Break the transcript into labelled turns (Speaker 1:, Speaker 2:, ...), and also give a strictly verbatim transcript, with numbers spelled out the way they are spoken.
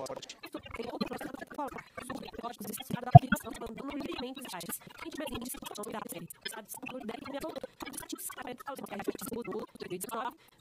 Speaker 1: forte. Tem outro processo da plataforma. Os biológicos associados à aplicação de elementos vitais. Tem diferentes de situação e da série. Sabe, se não der, ele é todo. Tudo isso para aos materiais de desenvolvimento,